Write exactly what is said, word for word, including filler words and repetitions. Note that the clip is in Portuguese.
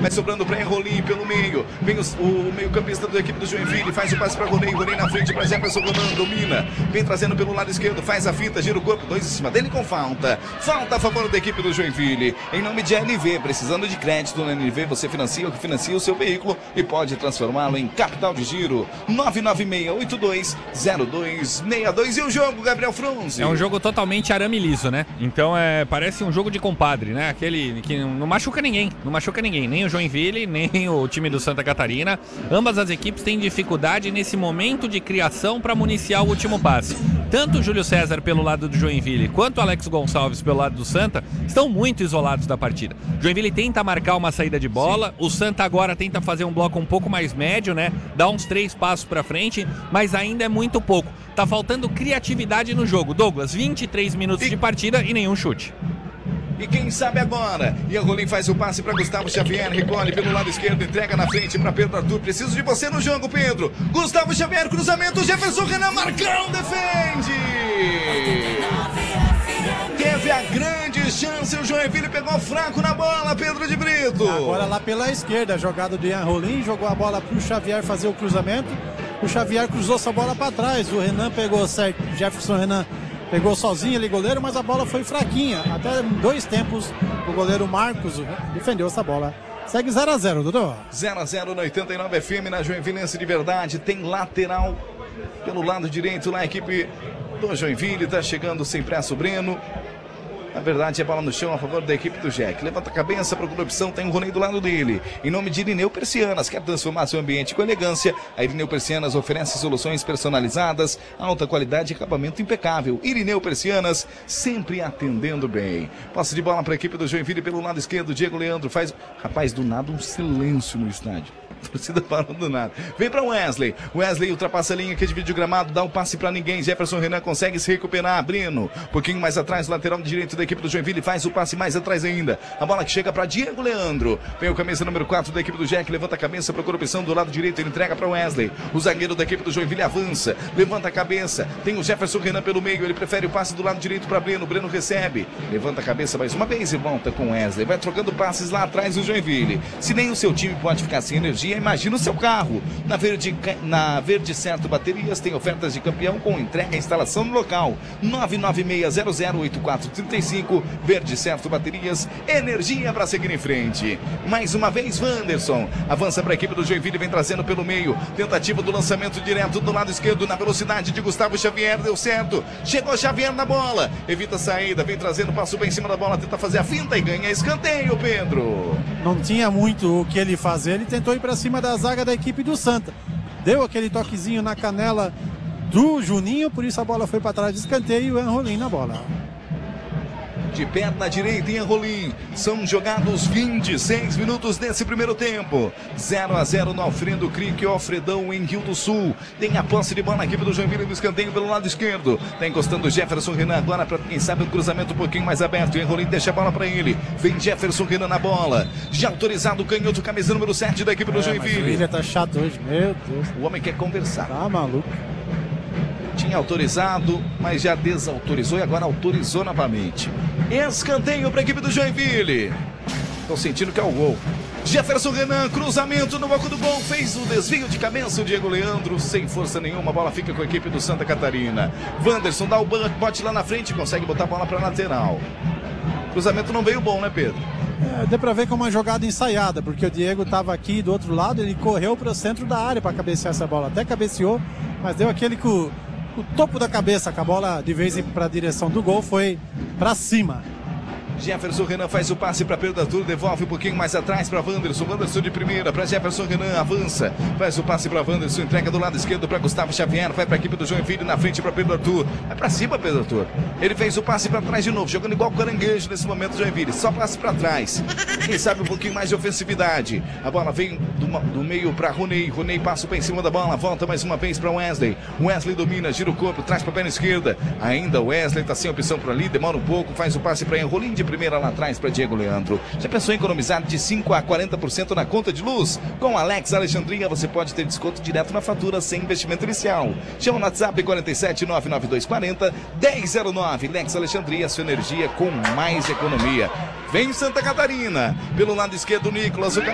vai sobrando para Enrolim pelo meio, vem os, o meio campista da equipe do Joinville, faz o passe para Ronei, Ronei na frente para Jefferson Ronan, domina, vem trazendo pelo lado esquerdo, faz a finta, gira o corpo, dois em cima dele com falta, falta a favor da equipe do Joinville, em nome de L V, precisando de crédito na L V, você financia o que financia o seu veículo e pode transformá-lo em capital de giro. Nove nove seis oito dois zero dois seis dois. E o jogo, Gabriel Frunze? É um jogo totalmente arame liso, né? Então é, parece um jogo de compadre, né? Aquele que não machuca ninguém, não machuca ninguém, nem o Joinville, nem o time do Santa Catarina. Ambas as equipes têm dificuldade nesse momento de criação para municiar o último passe. Tanto o Júlio César pelo lado do Joinville, quanto o Alex Gonçalves pelo lado do Santa, estão muito isolados da partida. Joinville tenta marcar uma saída de bola, sim. O Santa agora tenta fazer um bloco um pouco mais médio, né? Dá uns três passos para frente, mas ainda é muito pouco. Tá faltando criatividade no jogo. Douglas, vinte e três minutos e... de partida e nenhum chute. E quem sabe agora? Ian Rolim faz o passe para Gustavo Xavier, recolhe pelo lado esquerdo, entrega na frente para Pedro Arthur. Preciso de você no jogo, Pedro. Gustavo Xavier, cruzamento, Jefferson Renan, Marcão defende. Teve a grande chance, o Joinville pegou fraco na bola, Pedro de Brito. Agora lá pela esquerda, a jogada do Ian Rolim, jogou a bola para o Xavier fazer o cruzamento. O Xavier cruzou essa bola para trás, o Renan pegou certo, Jefferson Renan pegou sozinho ali, goleiro, mas a bola foi fraquinha. Até em dois tempos, o goleiro Marcos defendeu essa bola. Segue zero a zero, Dudu. zero a zero na oitenta e nove F M, na Joinvilense de verdade. Tem lateral pelo lado direito lá, a equipe do Joinville está chegando sem pressa o Breno. Na verdade, é bola no chão a favor da equipe do Jack. Levanta a cabeça, procura opção, tem um Ronei do lado dele. Em nome de Irineu Persianas, quer transformar seu ambiente com elegância? A Irineu Persianas oferece soluções personalizadas, alta qualidade e acabamento impecável. Irineu Persianas, sempre atendendo bem. Posse de bola para a equipe do Joinville pelo lado esquerdo. Diego Leandro faz... Rapaz, do nada um silêncio no estádio. A torcida parou do nada. Vem para Wesley. Wesley ultrapassa a linha que divide o gramado, dá um passe para ninguém. Jefferson Renan consegue se recuperar. Breno, um pouquinho mais atrás, lateral direito da equipe do Joinville, faz o passe mais atrás ainda. A bola que chega para Diego Leandro. Vem o camisa número quatro da equipe do Jack, levanta a cabeça, procura opção do lado direito, ele entrega para Wesley. O zagueiro da equipe do Joinville avança, levanta a cabeça. Tem o Jefferson Renan pelo meio, ele prefere o passe do lado direito para Breno. Breno recebe, levanta a cabeça mais uma vez e volta com Wesley. Vai trocando passes lá atrás do Joinville. Se nem o seu time pode ficar sem energia, imagina o seu carro. Na Verde, na Verde Certo Baterias tem ofertas de campeão com entrega e instalação no local. nove nove seis zero zero oito quatro três cinco. Verde Certo Baterias, energia para seguir em frente. Mais uma vez, Wanderson avança para a equipe do Joinville, vem trazendo pelo meio. Tentativa do lançamento direto do lado esquerdo, na velocidade de Gustavo Xavier, deu certo. Chegou Xavier na bola, evita a saída, vem trazendo, passou bem em cima da bola, tenta fazer a finta e ganha escanteio, Pedro. Não tinha muito o que ele fazer, ele tentou ir para cima da zaga da equipe do Santa. Deu aquele toquezinho na canela do Juninho, por isso a bola foi para trás de escanteio e o Ian Rolim na bola. De perna direita em Rolim. São jogados vinte e seis minutos nesse primeiro tempo. zero a zero no Alfredo Crique, Alfredão em Rio do Sul. Tem a posse de bola na equipe do Joinville no escanteio pelo lado esquerdo. Tá encostando o Jefferson Renan agora para quem sabe um cruzamento um pouquinho mais aberto. E Rolim deixa a bola para ele. Vem Jefferson Renan na bola. Já autorizado o canhoto, camisa número sete da equipe do é, Joinville. O William tá chato hoje, meu Deus. O homem quer conversar. Tá maluco. Tinha autorizado, mas já desautorizou e agora autorizou novamente. Escanteio para a equipe do Joinville. Estou sentindo que é o gol. Jefferson Renan, cruzamento no boco do gol, fez o desvio de cabeça, o Diego Leandro, sem força nenhuma, a bola fica com a equipe do Santa Catarina. Wanderson dá o bote lá na frente, consegue botar a bola para a lateral. Cruzamento não veio bom, né, Pedro? É, deu para ver como uma jogada ensaiada, porque o Diego estava aqui do outro lado, ele correu para o centro da área para cabecear essa bola, até cabeceou, mas deu aquele que o, o topo da cabeça, com a bola de vez para a direção do gol, foi para cima. Jefferson Renan faz o passe para Pedro Arthur, devolve um pouquinho mais atrás para Wanderson, Wanderson de primeira para Jefferson Renan, avança, faz o passe para Wanderson, entrega do lado esquerdo para Gustavo Xavier, vai para a equipe do Joinville, na frente para Pedro Arthur, vai para cima Pedro Arthur, ele fez o passe para trás de novo, jogando igual caranguejo nesse momento Joinville, só passe para trás, quem sabe um pouquinho mais de ofensividade, a bola vem do, do meio para Ronei, Ronei passa para em cima da bola, volta mais uma vez para Wesley, Wesley domina, gira o corpo, traz para a perna esquerda, ainda Wesley está sem opção por ali, demora um pouco, faz o passe para Rolim de primeira lá atrás para Diego Leandro. Já pensou em economizar de cinco a quarenta por cento na conta de luz? Com Alex Alexandria você pode ter desconto direto na fatura sem investimento inicial. Chama no WhatsApp quarenta e sete, nove nove dois quarenta, dez zero nove. Alex Alexandria, sua energia com mais economia. Vem Santa Catarina. Pelo lado esquerdo, Nicolas. O